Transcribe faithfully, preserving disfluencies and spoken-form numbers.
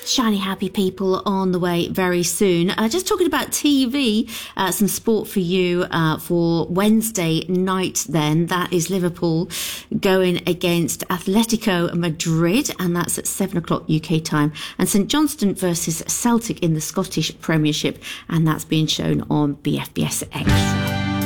Shiny happy people on the way very soon. Uh, just talking about T V, uh, some sport for you uh, for Wednesday night then. That is Liverpool going against Atletico Madrid, and that's at seven o'clock U K time. And St Johnstone versus Celtic in the Scottish Premiership, and that's being shown on B F B S Extra.